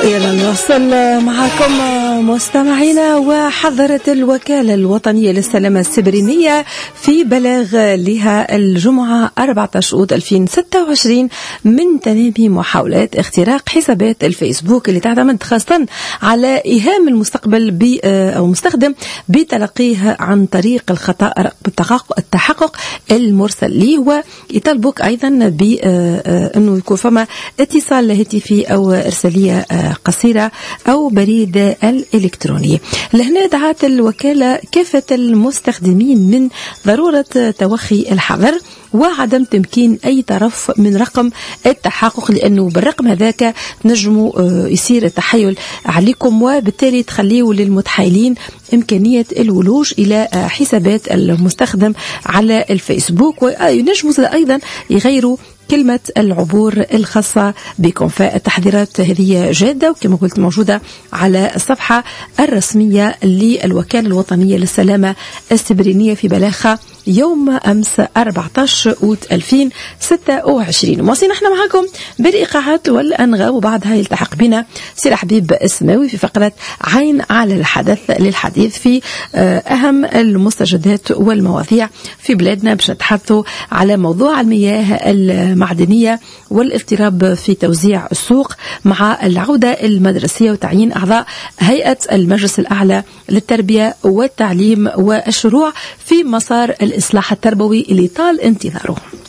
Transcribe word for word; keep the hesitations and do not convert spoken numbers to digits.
إلى نوصل معكم مستمعينا. وحذرت الوكالة الوطنية للسلامة السبرينية في بلاغ لها الجمعة أربعة عشر أوت ألفين وستة وعشرين من تنامي محاولات اختراق حسابات الفيسبوك اللي تعتمد خاصة على إيهام المستقبل ب أو مستخدم بتلقيه عن طريق الخطأ بالتحقق التحقق المرسل ليه، ويطالبك أيضا بأنه يكون فما اتصال هاتفي أو إرسالية قصيرة أو بريد الإلكتروني. لهنا دعت الوكالة كافة المستخدمين من ضرورة توخي الحذر وعدم تمكين أي طرف من رقم التحقق، لأنه بالرقم هذاك نجموا يصير التحايل عليكم، وبالتالي تخليه للمتحايلين إمكانية الولوج إلى حسابات المستخدم على الفيسبوك، وينجموا أيضا يغيروا كلمة العبور الخاصة بكم. فالتحذيرات هذه جادة وكما قلت موجودة على الصفحة الرسمية للوكالة الوطنية للسلامة السبرينية في بلاغها يوم أمس أربعة عشر أوت ألفين وستة وعشرين. مواصلين احنا معكم بالإيقاعات والأنغام، وبعدها يلتحق بنا سي حبيب اسماوي في فقرة عين على الحدث للحديث في أهم المستجدات والمواضيع في بلادنا، باش نتحدثوا على موضوع المياه المعدنية والاضطراب في توزيع السوق مع العودة المدرسية وتعيين أعضاء هيئة المجلس الأعلى للتربية والتعليم والشروع في مسار الإصلاح التربوي اللي طال انتظاره.